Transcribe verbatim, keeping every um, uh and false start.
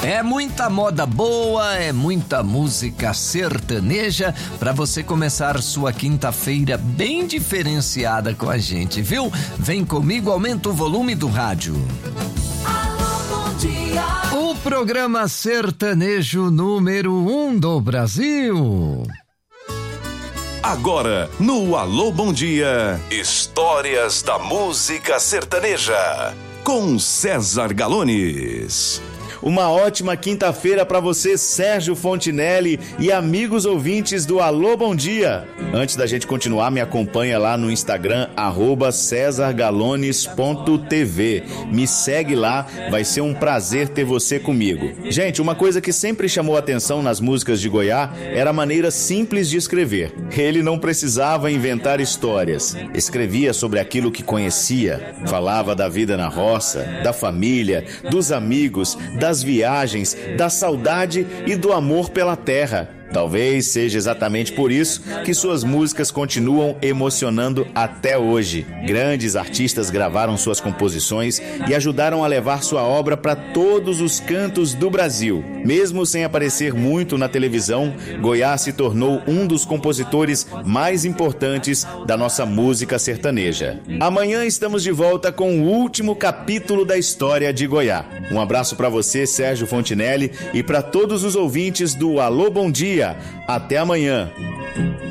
É muita moda boa, é muita música sertaneja pra você começar sua quinta-feira bem diferenciada com a gente, viu? Vem comigo, aumenta o volume do rádio. Alô, bom dia. O programa sertanejo número um do Brasil. Agora, no Alô Bom Dia, histórias da música sertaneja, com César Galones. Uma ótima quinta-feira para você, Sérgio Fontinelli e amigos ouvintes do Alô Bom Dia. Antes da gente continuar, me acompanha lá no Instagram, arroba cesar galones ponto tv. Me segue lá, vai ser um prazer ter você comigo. Gente, uma coisa que sempre chamou atenção nas músicas de Goiás era a maneira simples de escrever. Ele não precisava inventar histórias. Escrevia sobre aquilo que conhecia. Falava da vida na roça, da família, dos amigos, da das viagens, da saudade e do amor pela terra. Talvez seja exatamente por isso que suas músicas continuam emocionando até hoje. Grandes artistas gravaram suas composições e ajudaram a levar sua obra para todos os cantos do Brasil. Mesmo sem aparecer muito na televisão, Goiás se tornou um dos compositores mais importantes da nossa música sertaneja. Amanhã estamos de volta com o último capítulo da história de Goiás. Um abraço para você, Sérgio Fontinelli, e para todos os ouvintes do Alô Bom Dia. Até amanhã.